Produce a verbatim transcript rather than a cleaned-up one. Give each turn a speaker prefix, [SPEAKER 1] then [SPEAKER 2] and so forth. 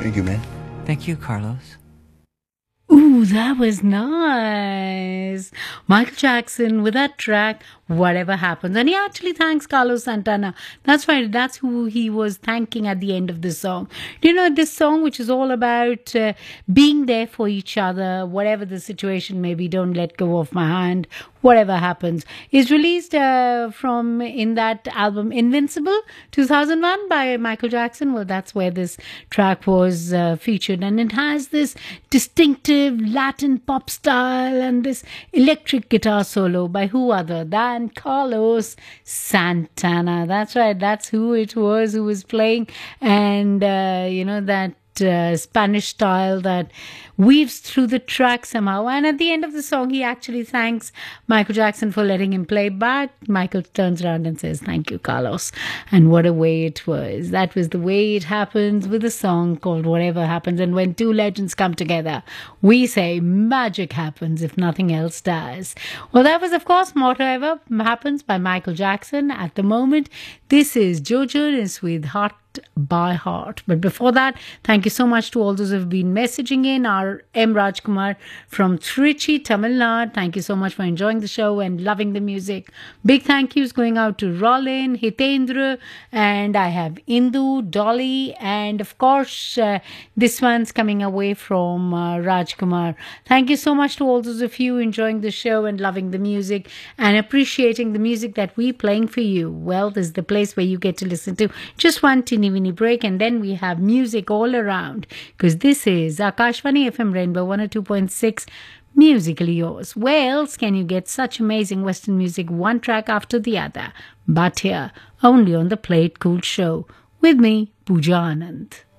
[SPEAKER 1] Thank you, man.
[SPEAKER 2] Thank you, Carlos.
[SPEAKER 3] Ooh, that was nice. Michael Jackson with that track, Whatever Happens. And he actually thanks Carlos Santana. That's right. That's who he was thanking at the end of the song. You know, this song, which is all about uh, being there for each other, whatever the situation may be, don't let go of my hand, whatever happens, is released uh, from in that album Invincible two thousand one by Michael Jackson. Well, that's where this track was uh, featured. And it has this distinctive Latin pop style and this electric guitar solo by who other than Carlos Santana. That's right, that's who it was who was playing. And uh, you know, that Uh, Spanish style that weaves through the track somehow. And at the end of the song, he actually thanks Michael Jackson for letting him play. But Michael turns around and says, "Thank you, Carlos." And what a way it was. That was the way it happens with a song called Whatever Happens. And when two legends come together, we say magic happens if nothing else does. Well, that was, of course, Whatever Happens by Michael Jackson. At the moment, this is Joe Jonas with Heart by Heart. But before that, thank you so much to all those who have been messaging in. Our M. Rajkumar from Trichy, Tamil Nadu. Thank you so much for enjoying the show and loving the music. Big thank yous going out to Rollin, Hitendra, and I have Indu, Dolly, and of course, uh, this one's coming away from uh, Rajkumar. Thank you so much to all those of you enjoying the show and loving the music and appreciating the music that we're playing for you. Well, this is the place where you get to listen to just one teeny weeny break, and then we have music all around, because this is Akashvani F M Rainbow one oh two point six, musically yours. Where else can you get such amazing Western music, one track after the other, but here, only on the Play It Cool show, with me, Pooja Anand.